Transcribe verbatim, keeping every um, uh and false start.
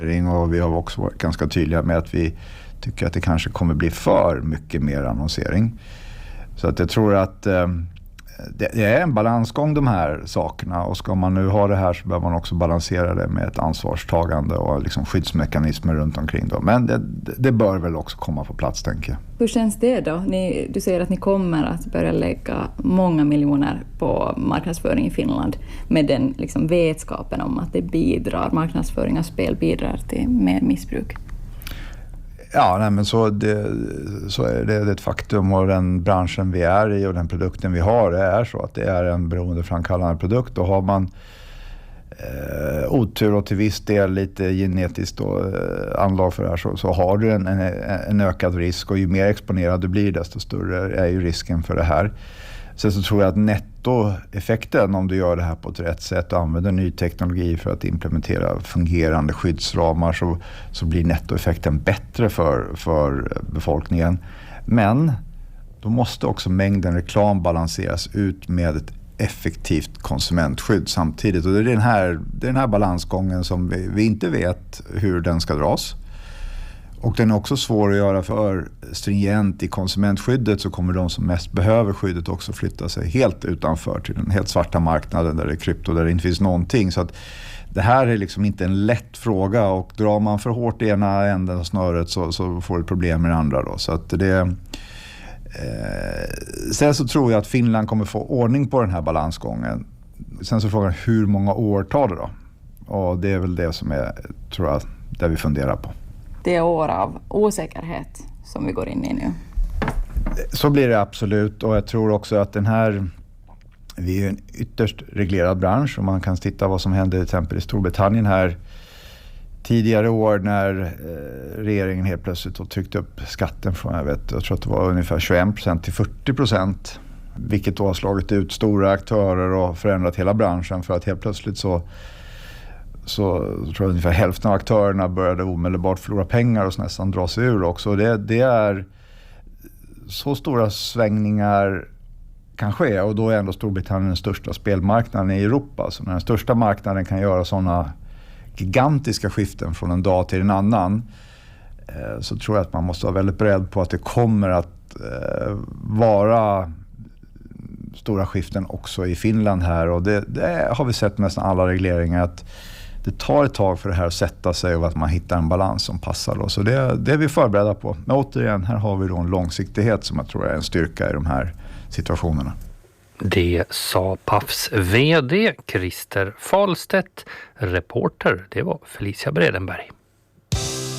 Och vi har också varit ganska tydliga med att vi tycker att det kanske kommer bli för mycket mer annonsering. Så att jag tror att eh, det är en balansgång de här sakerna, och ska man nu ha det här så behöver man också balansera det med ett ansvarstagande och liksom skyddsmekanismer runt omkring då. Men det, det bör väl också komma på plats, tänker jag. Hur känns det då? Ni, du säger att ni kommer att börja lägga många miljoner på marknadsföring i Finland med den liksom vetskapen om att det bidrar, marknadsföring av spel bidrar till mer missbruk. Ja, nej, men så, det, så är det, det är ett faktum, och den branschen vi är i och den produkten vi har, det är så att det är en beroendeframkallande produkt, och har man eh, otur och till viss del lite genetiskt då, eh, anlag för det här, så, så har du en, en, en ökad risk, och ju mer exponerad du blir desto större är ju risken för det här. Sen så tror jag att nettoeffekten, om du gör det här på ett rätt sätt och använder ny teknologi för att implementera fungerande skyddsramar, så, så blir nettoeffekten bättre för, för befolkningen. Men då måste också mängden reklam balanseras ut med ett effektivt konsumentskydd samtidigt. Och det är den här, det är den här balansgången som vi, vi inte vet hur den ska dras. Och den är också svår att göra, för stringent i konsumentskyddet så kommer de som mest behöver skyddet också flytta sig helt utanför till den helt svarta marknaden där det är krypto, där det inte finns någonting. Så att det här är liksom inte en lätt fråga, och drar man för hårt i ena änden av snöret så, så får du problem med det andra då. Så att det, eh, sen så tror jag att Finland kommer få ordning på den här balansgången. Sen så frågar jag, hur många år tar det då? Och det är väl det som är, tror jag, där vi funderar på. Det är år av osäkerhet som vi går in i nu. Så blir det absolut, och jag tror också att den här, vi är en ytterst reglerad bransch, och man kan titta vad som hände till exempel i Storbritannien här tidigare år när eh, regeringen helt plötsligt tryckte upp skatten från, jag vet, jag tror att det var ungefär tjugoen procent till fyrtio procent, vilket då har slagit ut stora aktörer och förändrat hela branschen, för att helt plötsligt så så tror jag ungefär hälften av aktörerna började omedelbart förlora pengar och så nästan dra sig ur också. Det, det är så stora svängningar kan ske, och då är ändå Storbritannien den största spelmarknaden i Europa. Så när den största marknaden kan göra sådana gigantiska skiften från en dag till en annan, eh, så tror jag att man måste vara väldigt beredd på att det kommer att eh, vara stora skiften också i Finland här. Och det, det har vi sett med nästan alla regleringar, att det tar ett tag för det här att sätta sig och att man hittar en balans som passar då. Så det, det är vi förberedda på. Men återigen, här har vi då en långsiktighet som jag tror är en styrka i de här situationerna. Det sa Pafs vd Christer Falstedt. Reporter, det var Felicia Bredenberg.